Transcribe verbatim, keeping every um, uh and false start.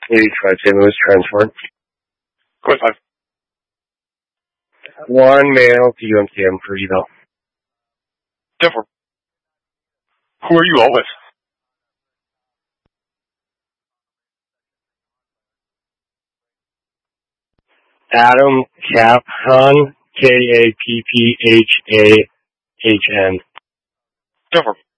eighty-five Saint Louis Transport. Code five. One male to U M C M for eval. ten four. Who are you all with? Adam Caphan, K A P P H A H N. ten four.